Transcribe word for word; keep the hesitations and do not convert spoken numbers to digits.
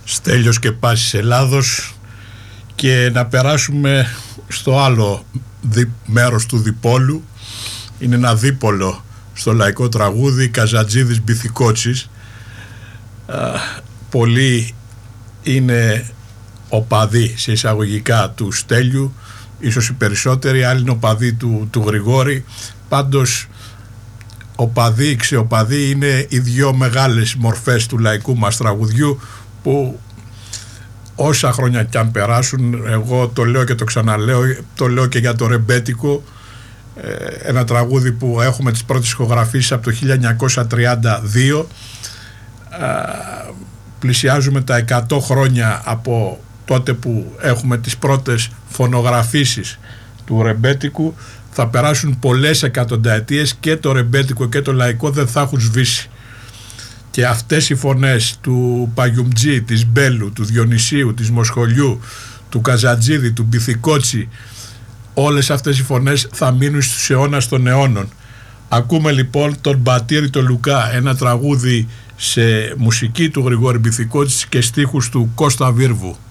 Στέλιος και Πάσης Ελλάδος, και να περάσουμε στο άλλο δι, μέρος του διπόλου. Είναι ένα δίπολο στο λαϊκό τραγούδι, Καζατζίδης Μπιθικότσης. Πολλοί είναι οπαδοί σε εισαγωγικά του Στέλιου, ίσως οι περισσότεροι, άλλοι είναι οπαδοί του, του Γρηγόρη. Πάντως οπαδοί, ξεοπαδοί είναι οι δυο μεγάλες μορφές του λαϊκού μας τραγουδιού, που όσα χρόνια κι αν περάσουν, εγώ το λέω και το ξαναλέω, το λέω και για το ρεμπέτικο, ένα τραγούδι που έχουμε τις πρώτες ηχογραφήσεις από το χίλια εννιακόσια τριάντα δύο, πλησιάζουμε τα εκατό χρόνια από τότε που έχουμε τις πρώτες φωνογραφήσεις του ρεμπέτικου. Θα περάσουν πολλές εκατονταετίες και το ρεμπέτικο και το λαϊκό δεν θα έχουν σβήσει. Και αυτές οι φωνές του Παγιουμτζή, της Μπέλου, του Διονυσίου, της Μοσχολιού, του Καζατζίδη, του Μπιθικότσι, όλες αυτές οι φωνές θα μείνουν στους αιώνας των αιώνων. Ακούμε λοιπόν τον Μπατήρη το Λουκά, ένα τραγούδι σε μουσική του Γρηγόρη Μπιθικότσι και στίχους του Κώστα Βίρβου.